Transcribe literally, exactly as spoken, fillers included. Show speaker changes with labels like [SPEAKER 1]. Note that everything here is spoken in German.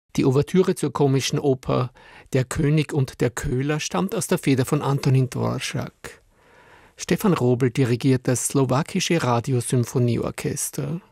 [SPEAKER 1] Die Ouvertüre zur komischen Oper Der König und der Köhler stammt aus der Feder von Antonín Dvořák. Stefan Robel dirigiert das slowakische Radiosymphonieorchester.